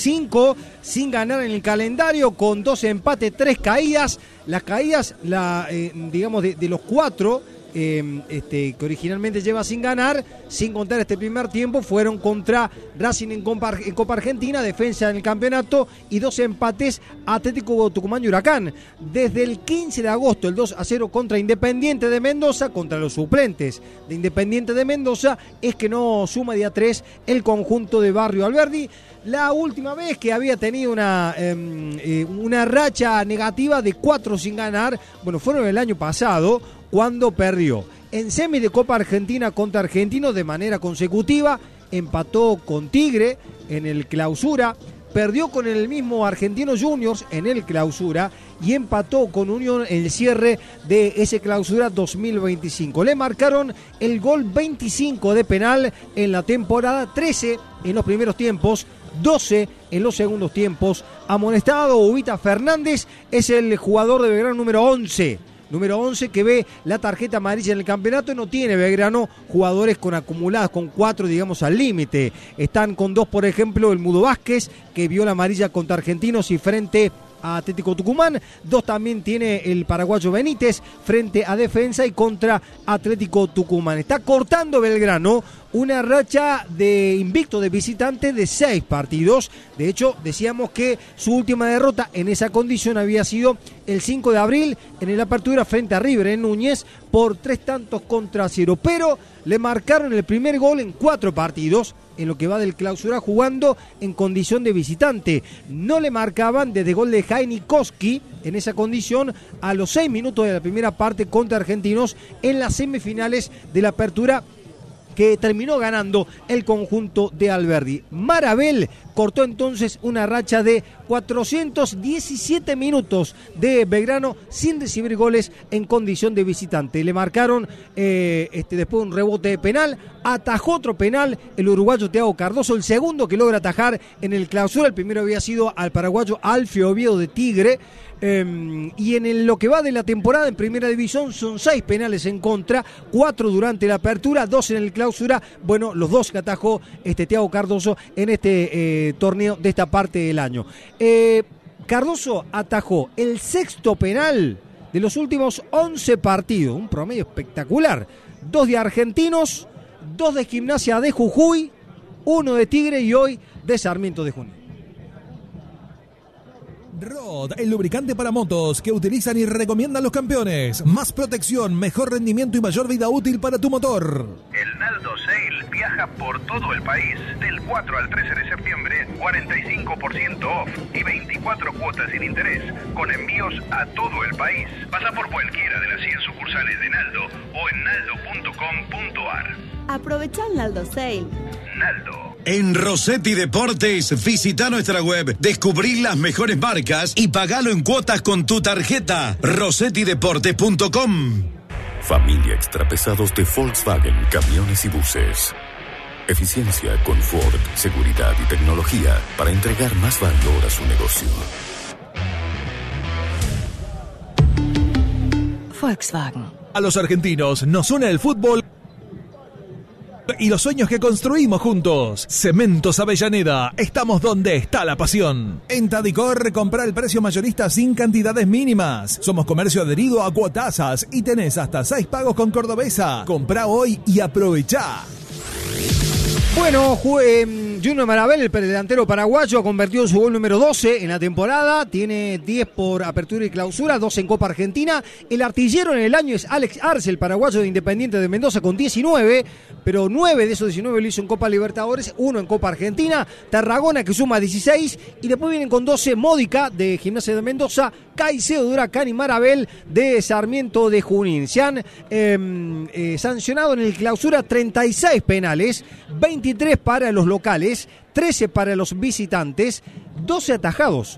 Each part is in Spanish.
5 sin ganar en el calendario, con 2 empates, 3 caídas. Las caídas, digamos, de los 4 que originalmente lleva sin ganar, sin contar este primer tiempo, fueron contra Racing en Copa Argentina, Defensa en el campeonato, y 2 empates, Atlético Tucumán y Huracán. Desde el 15 de agosto, el 2-0 contra Independiente de Mendoza, contra los suplentes de Independiente de Mendoza, es que no suma día 3 el conjunto de Barrio Alberdi. La última vez que había tenido una racha negativa de 4 sin ganar, bueno, fueron el año pasado, cuando perdió en semi de Copa Argentina contra Argentinos de manera consecutiva, empató con Tigre en el Clausura, perdió con el mismo Argentino Juniors en el Clausura y empató con Unión en el cierre de ese Clausura 2025. Le marcaron el gol 25 de penal en la temporada, 13 en los primeros tiempos, 12 en los segundos tiempos. Amonestado Ubita Fernández, es el jugador de Belgrano número 11 que ve la tarjeta amarilla en el campeonato. No tiene Belgrano jugadores con acumuladas, con 4, digamos, al límite. Están con 2, por ejemplo, el Mudo Vázquez, que vio la amarilla contra Argentinos y frente a Atlético Tucumán. 2 también tiene el paraguayo Benítez frente a Defensa y contra Atlético Tucumán. Está cortando Belgrano una racha de invicto de visitante de 6 partidos. De hecho, decíamos que su última derrota en esa condición había sido el 5 de abril en el Apertura frente a River en Núñez por 3-0, pero le marcaron el primer gol en 4 partidos en lo que va del Clausura, jugando en condición de visitante. No le marcaban desde gol de Jaime Koski en esa condición a los 6 minutos de la primera parte contra Argentinos en las semifinales de la Apertura, que terminó ganando el conjunto de Alberdi. Marabel cortó entonces una racha de 417 minutos de Belgrano sin recibir goles en condición de visitante. Le marcaron después un rebote de penal, atajó otro penal el uruguayo Thiago Cardoso, el segundo que logra atajar en el Clausura. El primero había sido al paraguayo Alfio Oviedo de Tigre. Y en lo que va de la temporada en Primera División son 6 penales en contra, 4 durante la Apertura, 2 en el Clausura. Bueno, los 2 que atajó Thiago Cardoso en este torneo de esta parte del año. Cardoso atajó el 6º penal de los últimos 11 partidos, un promedio espectacular. 2 de Argentinos, 2 de Gimnasia de Jujuy, 1 de Tigre y hoy de Sarmiento de Junín. Rod, el lubricante para motos que utilizan y recomiendan los campeones. Más protección, mejor rendimiento y mayor vida útil para tu motor. El Naldo Sale viaja por todo el país. Del 4 al 13 de septiembre, 45% off y 24 cuotas sin interés, con envíos a todo el país. Pasa por cualquiera de las 100 sucursales de Naldo o en naldo.com.ar. Aprovecha el Naldo Sale. Naldo. En Rossetti Deportes, visita nuestra web, descubrí las mejores marcas y pagalo en cuotas con tu tarjeta. rossettideportes.com. Familia Extrapesados de Volkswagen Camiones y Buses. Eficiencia, confort, seguridad y tecnología para entregar más valor a su negocio. Volkswagen. A los argentinos nos une el fútbol y los sueños que construimos juntos. Cementos Avellaneda, estamos donde está la pasión. En Tadicor, compra el precio mayorista sin cantidades mínimas. Somos comercio adherido a Cuotasas y tenés hasta 6 pagos con Cordobesa. Comprá hoy y aprovechá. Bueno, Junior Marabel, el delantero paraguayo, ha convertido su gol número 12 en la temporada. Tiene 10 por Apertura y Clausura, 12 en Copa Argentina. El artillero en el año es Alex Arce, el paraguayo de Independiente de Mendoza, con 19, pero 9 de esos 19 lo hizo en Copa Libertadores, 1 en Copa Argentina. Tarragona, que suma 16, y después vienen con 12 Módica de Gimnasia de Mendoza, Caicedo de Huracán y Marabel de Sarmiento de Junín. Se han sancionado en el Clausura 36 penales, 23 para los locales, 13 para los visitantes, 12 atajados.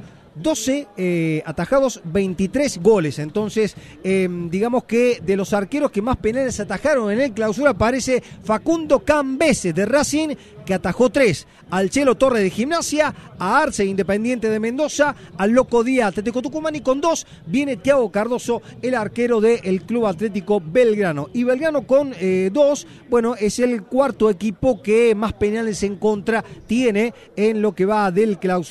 23 goles. Entonces, digamos que de los arqueros que más penales atajaron en el Clausura aparece Facundo Cambeses de Racing, que atajó 3, al Chelo Torre de Gimnasia, a Arce Independiente de Mendoza, al Loco Díaz Atlético Tucumán, y con 2 viene Thiago Cardoso, el arquero del Club Atlético Belgrano. Y Belgrano con 2, bueno, es el cuarto equipo que más penales en contra tiene en lo que va del Clausura.